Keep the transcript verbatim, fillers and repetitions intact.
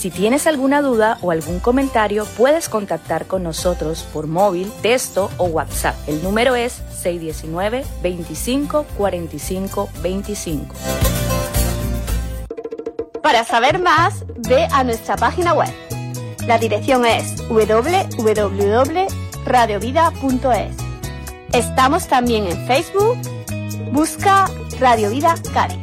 Si tienes alguna duda o algún comentario, puedes contactar con nosotros por móvil, texto o WhatsApp. El número es seis uno nueve, veinticinco, cuarenta y cinco, veinticinco. Para saber más, ve a nuestra página web. La dirección es doble u doble u doble u punto radio vida punto es. Estamos también en Facebook. Busca Radio Vida Cádiz.